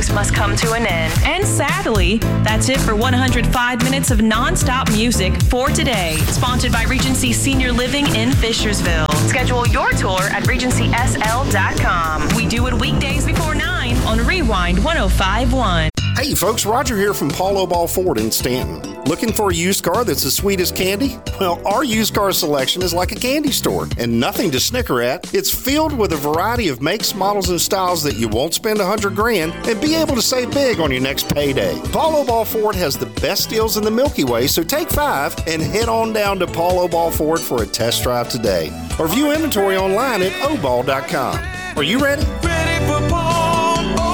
songs must come to an end. And sadly, that's it for 105 minutes of non-stop music for today. Sponsored by Regency Senior Living in Fishersville. Schedule your tour at regencysl.com. We do it weekdays before 9 on Rewind 105.1. Hey folks, Roger here from Paulo Ball Ford in Stanton. Looking for a used car that's as sweet as candy? Well, our used car selection is like a candy store and nothing to snicker at. It's filled with a variety of makes, models, and styles that you won't spend $100,000 and be able to save big on your next payday. Paulo Ball Ford has the best deals in the Milky Way, so take 5 and head on down to Paulo Ball Ford for a test drive today. Or view inventory online at oball.com. Are you ready? Ready for Paul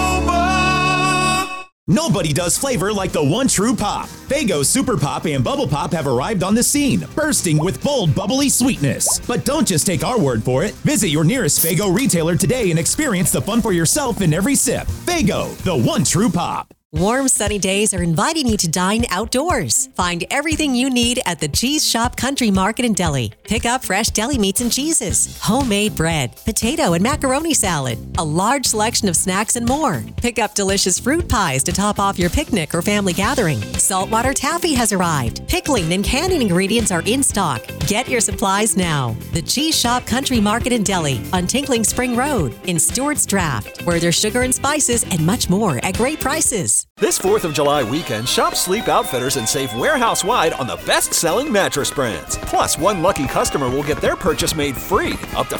Obal. Nobody does flavor like the one true pop. Faygo Super Pop and Bubble Pop have arrived on the scene, bursting with bold, bubbly sweetness. But don't just take our word for it. Visit your nearest Faygo retailer today and experience the fun for yourself in every sip. Faygo, the one true pop. Warm, sunny days are inviting you to dine outdoors. Find everything you need at the Cheese Shop Country Market and Deli. Pick up fresh deli meats and cheeses, homemade bread, potato and macaroni salad, a large selection of snacks and more. Pick up delicious fruit pies to top off your picnic or family gathering. Saltwater taffy has arrived. Pickling and canning ingredients are in stock. Get your supplies now. The Cheese Shop Country Market and Deli on Tinkling Spring Road in Stewart's Draft, where there's sugar and spices and much more at great prices. This 4th of July weekend, shop Sleep Outfitters and save warehouse-wide on the best-selling mattress brands. Plus, one lucky customer will get their purchase made free, up to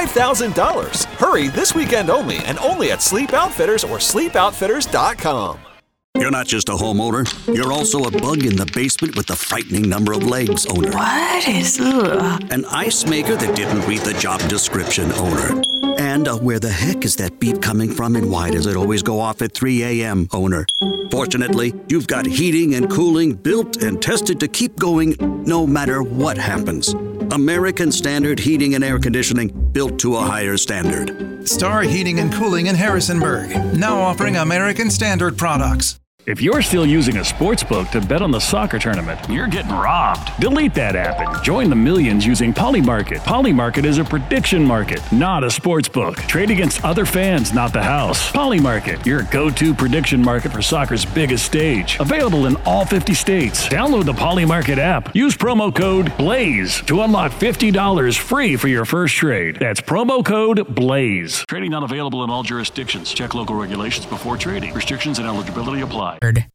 $5,000. Hurry this weekend only, and only at Sleep Outfitters or sleepoutfitters.com. You're not just a homeowner, you're also a bug in the basement with the frightening number of legs owner. What is An ice maker that didn't read the job description owner. And where the heck is that beep coming from and why does it always go off at 3 a.m. owner? Fortunately, you've got heating and cooling built and tested to keep going no matter what happens. American Standard Heating and Air Conditioning, built to a higher standard. Star Heating and Cooling in Harrisonburg, now offering American Standard products. If you're still using a sports book to bet on the soccer tournament, you're getting robbed. Delete that app and join the millions using Polymarket. Polymarket is a prediction market, not a sports book. Trade against other fans, not the house. Polymarket, your go-to prediction market for soccer's biggest stage. Available in all 50 states. Download the Polymarket app. Use promo code BLAZE to unlock $50 free for your first trade. That's promo code BLAZE. Trading not available in all jurisdictions. Check local regulations before trading. Restrictions and eligibility apply.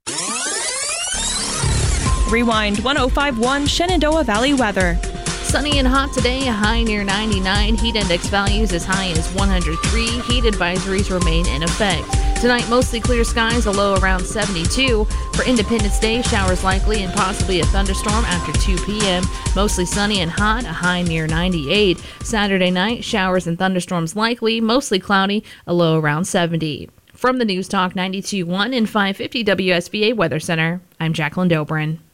Rewind 105.1 Shenandoah Valley weather. Sunny and hot today, a high near 99. Heat index values as high as 103. Heat advisories remain in effect. Tonight, mostly clear skies, a low around 72. For Independence Day, showers likely and possibly a thunderstorm after 2 p.m. Mostly sunny and hot, a high near 98. Saturday night, showers and thunderstorms likely, mostly cloudy, a low around 70. From the News Talk 92.1 and 550 WSVA Weather Center, I'm Jacqueline Dobrin.